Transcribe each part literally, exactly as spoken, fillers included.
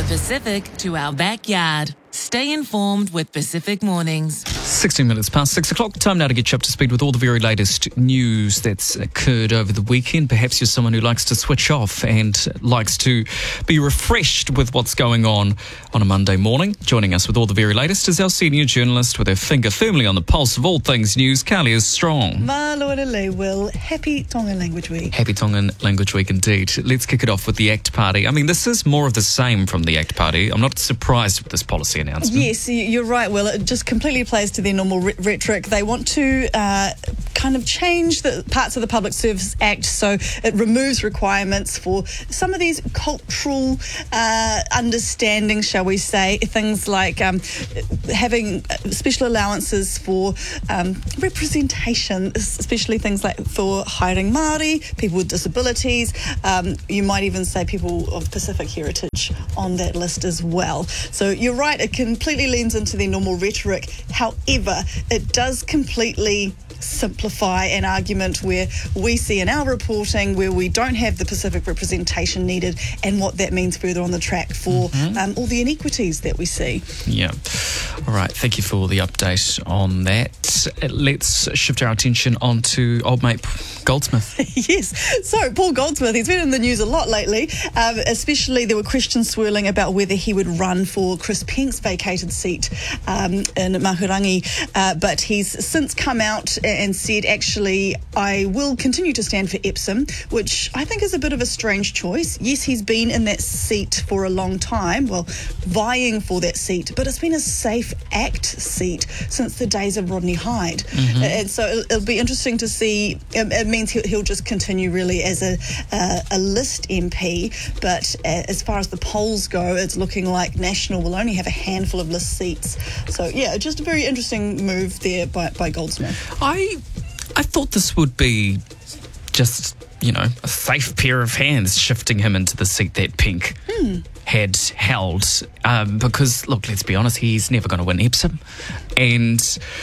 Pacific to our backyard. Stay informed with Pacific Mornings. sixteen minutes past six o'clock. Time now to get you up to speed with all the very latest news that's occurred over the weekend. Perhaps you're someone who likes to switch off and likes to be refreshed with what's going on on a Monday morning. Joining us with all the very latest is our senior journalist with her finger firmly on the pulse of all things news, Kalia Strong. Malorele Will. Happy Tongan Language Week. Happy Tongan Language Week indeed. Let's kick it off with the ACT Party. I mean, this is more of the same from the ACT Party. I'm not surprised with this policy announcement. Yes, you're right, Will. It just completely plays to their normal re- rhetoric. They want to uh, kind of change the parts of the Public Service Act so it removes requirements for some of these cultural uh, understandings, shall we say, things like um, having special allowances for um, representation, especially things like for hiring Māori, people with disabilities. Um, you might even say people of Pacific heritage on that list as well. So you're right, it completely leans into their normal rhetoric. However, it does completely simplify an argument where we see in our reporting where we don't have the Pacific representation needed and what that means further on the track for mm-hmm. um, all the inequities that we see. Yeah. All right. Thank you for the update on that. Let's shift our attention on to old mate Goldsmith. Yes. So Paul Goldsmith, he's been in the news a lot lately, um, especially there were questions swirling about whether he would run for Chris Penk's vacated seat um, in Mahurangi, uh, but he's since come out and said, actually, I will continue to stand for Epsom, which I think is a bit of a strange choice. Yes, he's been in that seat for a long time, well, vying for that seat, but it's been a safe ACT seat since the days of Rodney Hyde. Mm-hmm. And so it'll, it'll be interesting to see. It, it means he'll, he'll just continue really as a, uh, a list M P, but as far as the polls go, it's looking like National will only have a handful of list seats. So, yeah, just a very interesting move there by, by Goldsmith. I I thought this would be just, you know, a safe pair of hands shifting him into the seat that Penk hmm. had held. Um, because, look, let's be honest, he's never going to win Epsom. And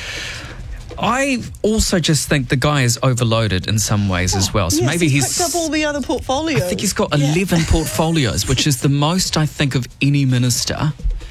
I also just think the guy is overloaded in some ways oh, as well. So yes, maybe he's, he's picked up all the other portfolios. I think he's got yeah. eleven portfolios, which is the most, I think, of any minister.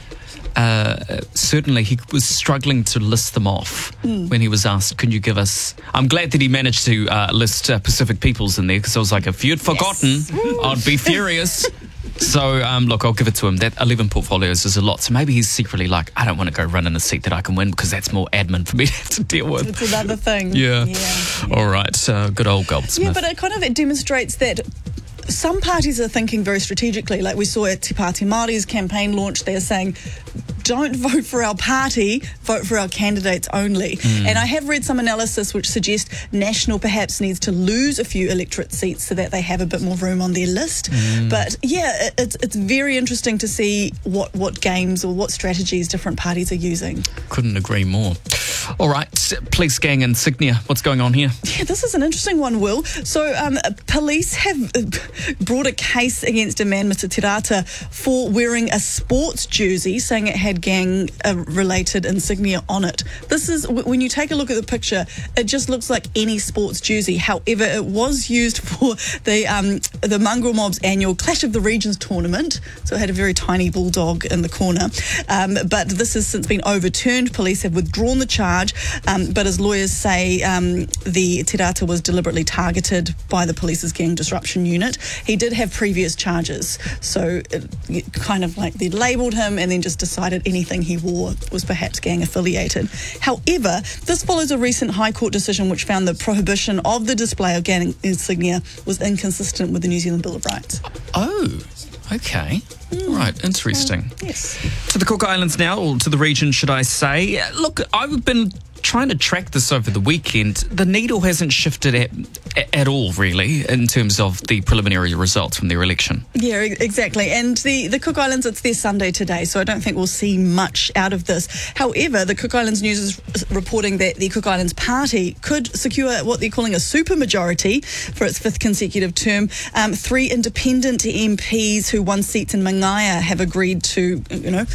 Uh, certainly he was struggling to list them off mm. when he was asked, can you give us... I'm glad that he managed to uh, list uh, Pacific Peoples in there, because I was like, if you'd forgotten, yes. I'd be furious. So, um, look, I'll give it to him. That eleven portfolios is a lot. So maybe he's secretly like, I don't want to go run in a seat that I can win because that's more admin for me to have to deal with. It's another thing. Yeah. yeah, yeah. All right. Uh, good old Goldsmith. Yeah, but it kind of it demonstrates that some parties are thinking very strategically. Like we saw at Te Pāti Māori's campaign launch, they're saying, don't vote for our party, vote for our candidates only. Mm. And I have read some analysis which suggests National perhaps needs to lose a few electorate seats so that they have a bit more room on their list. Mm. But yeah, it's it's very interesting to see what, what games or what strategies different parties are using. Couldn't agree more. All right, police gang insignia. What's going on here? Yeah, this is an interesting one, Will. So um, police have brought a case against a man, Mister Tirata, for wearing a sports jersey, saying it had gang-related uh, insignia on it. This is, when you take a look at the picture, it just looks like any sports jersey. However, it was used for the um, the Mongrel Mob's annual Clash of the Regions tournament, so it had a very tiny bulldog in the corner. Um, but this has since been overturned. Police have withdrawn the charge. Um, but as lawyers say, um, the Tirata was deliberately targeted by the police's gang disruption unit. He did have previous charges, so it kind of like they labelled him and then just decided anything he wore was perhaps gang affiliated. However, this follows a recent High Court decision which found the prohibition of the display of gang insignia was inconsistent with the New Zealand Bill of Rights. Oh, okay. Mm. Right, interesting. Uh, yes. To the Cook Islands now, or to the region, should I say. Look, I've been trying to track this over the weekend. The needle hasn't shifted at, at all, really, in terms of the preliminary results from their election. Yeah, exactly. And the, the Cook Islands, it's their Sunday today, so I don't think we'll see much out of this. However, the Cook Islands News is reporting that the Cook Islands Party could secure what they're calling a supermajority for its fifth consecutive term. Um, three independent M Ps who won seats in Mangaya have agreed to, you know,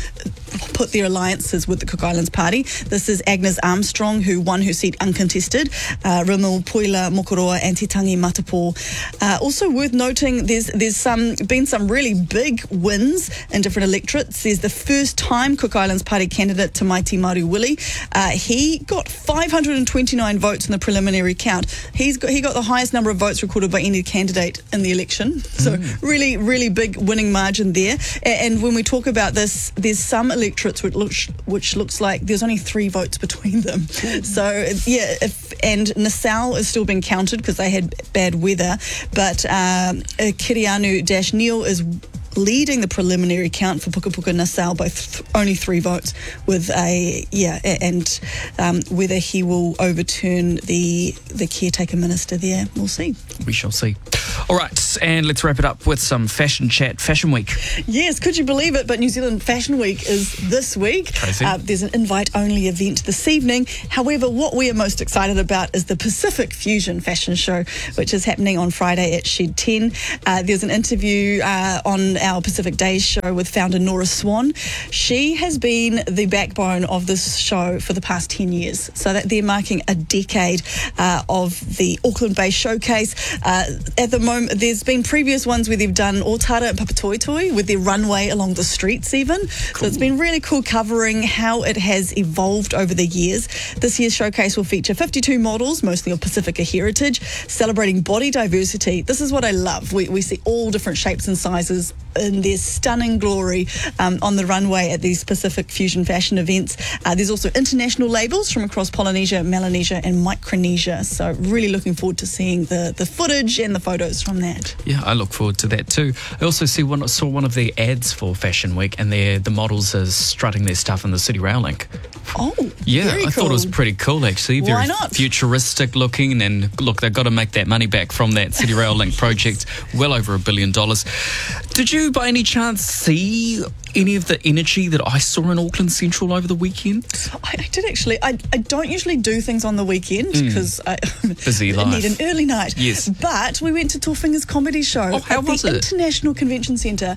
put their alliances with the Cook Islands Party. This is Agnes Armstrong, who won her seat uncontested, uh, Rimil Puila Mokoroa and Te Tangi Matapo. Uh, also worth noting, there's there's some been some really big wins in different electorates. There's the first time Cook Islands Party candidate Tamaiti Maru Willi. Uh, he got five hundred twenty-nine votes in the preliminary count. He's got, he got the highest number of votes recorded by any candidate in the election. So mm. really, really big winning margin there. And when we talk about this, there's some electorates which looks, which looks like there's only three votes between them. Mm. So, yeah, if, and Nassau is still being counted because they had bad weather. But um, Kirianu-Neil is leading the preliminary count for Puka Puka Nassau by th- only three votes, with a yeah, and um, whether he will overturn the the caretaker minister there, we'll see. We shall see. All right, and let's wrap it up with some fashion chat. Fashion Week. Yes, could you believe it? But New Zealand Fashion Week is this week. Crazy. Uh, there's an invite-only event this evening. However, what we are most excited about is the Pacific Fusion Fashion Show, which is happening on Friday at Shed ten. Uh, there's an interview uh, on our Pacific Days show with founder Nora Swan. She has been the backbone of this show for the past ten years. So that they're marking a decade uh, of the Auckland-based showcase. Uh, at the moment, there's been previous ones where they've done Otara and Papatoetoe with their runway along the streets even. Cool. So it's been really cool covering how it has evolved over the years. This year's showcase will feature fifty-two models, mostly of Pacifica heritage, celebrating body diversity. This is what I love. We, we see all different shapes and sizes in their stunning glory um, on the runway at these Pacific Fusion fashion events. Uh, there's also international labels from across Polynesia, Melanesia and Micronesia. So really looking forward to seeing the, the footage and the photos from that. Yeah, I look forward to that too. I also see one, saw one of the ads for Fashion Week, and the models are strutting their stuff in the City Rail Link. Oh, yeah, very I cool. thought it was pretty cool actually. Very Why not? Futuristic looking, and look, they've got to make that money back from that City Rail Link project, well over a billion dollars. Did you by any chance see any of the energy that I saw in Auckland Central over the weekend? I, I did actually. I, I don't usually do things on the weekend because mm. I busy life. need an early night. Yes. But we went to Torfinger's Comedy Show oh, how at was the it? International Convention Centre.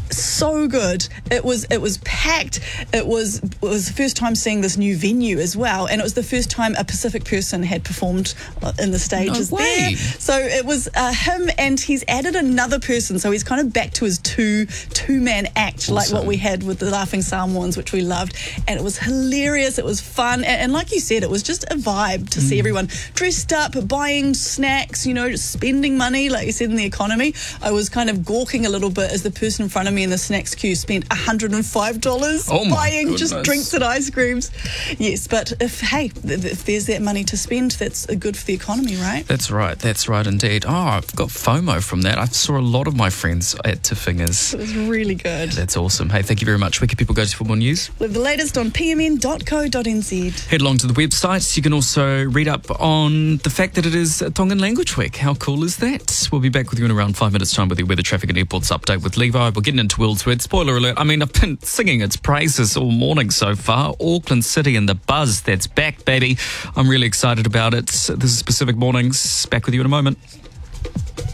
So good. It was it was packed. It was it was the first time seeing this new venue as well, and it was the first time a Pacific person had performed in the stages no way. there. So it was uh, him, and he's added another person. So he's kind of back to his two two man act, awesome. Like what we had with the Laughing Samoans, which we loved, and it was hilarious. It was fun, and, and like you said, it was just a vibe to mm. see everyone dressed up, buying snacks, you know, spending money, like you said, in the economy. I was kind of gawking a little bit as the person in front of me in the snacks queue spent one hundred five dollars oh buying goodness. just drinks and ice creams. Yes, but if, hey, if there's that money to spend, that's good for the economy, right? That's right, that's right indeed. Oh, I've got FOMO from that. I saw a lot of my friends at Torfingers. It was really good. That's awesome. Hey, thank you very much. Where can people go to for more news? With the latest on p m n dot co dot n z. Head along to the website. You can also read up on the fact that it is Tongan Language Week. How cool is that? We'll be back with you in around five minutes' time with your weather, traffic and airports update with Levi. We're getting into World's Word. Spoiler alert. I mean, I've been singing its praises all morning so far. Auckland City and the buzz. That's back, baby. I'm really excited about it. This is Pacific Mornings. Back with you in a moment.